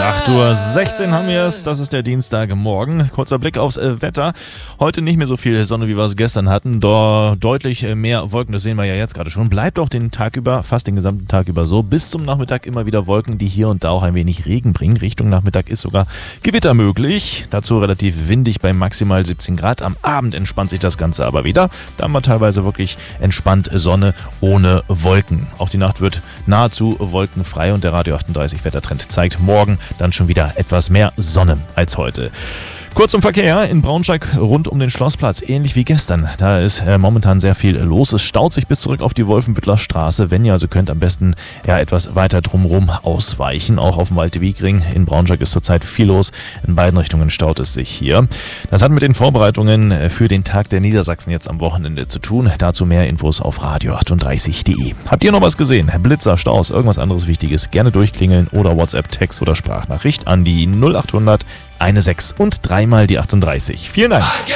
8:16 Uhr haben wir es, das ist der Dienstagmorgen. Kurzer Blick aufs Wetter. Heute nicht mehr so viel Sonne, wie wir es gestern hatten. Deutlich mehr Wolken, das sehen wir ja jetzt gerade schon. Bleibt auch den Tag über, fast den gesamten Tag über so. Bis zum Nachmittag immer wieder Wolken, die hier und da auch ein wenig Regen bringen. Richtung Nachmittag ist sogar Gewitter möglich. Dazu relativ windig bei maximal 17 Grad. Am Abend entspannt sich das Ganze aber wieder. Da haben wir teilweise wirklich entspannt Sonne ohne Wolken. Auch die Nacht wird nahezu wolkenfrei und der Radio 38 Wettertrend zeigt morgen dann schon wieder etwas mehr Sonne als heute. Kurz zum Verkehr in Braunschweig rund um den Schlossplatz, ähnlich wie gestern. Da ist momentan sehr viel los. Es staut sich bis zurück auf die Wolfenbüttler Straße. Wenn ihr also könnt, am besten etwas weiter drumherum ausweichen. Auch auf dem Waldewegring in Braunschweig ist zurzeit viel los. In beiden Richtungen staut es sich hier. Das hat mit den Vorbereitungen für den Tag der Niedersachsen jetzt am Wochenende zu tun. Dazu mehr Infos auf radio38.de. Habt ihr noch was gesehen? Blitzer, Staus, irgendwas anderes Wichtiges? Gerne durchklingeln oder WhatsApp, Text oder Sprachnachricht an die 0800 16 und dreimal die 38. Vielen Dank.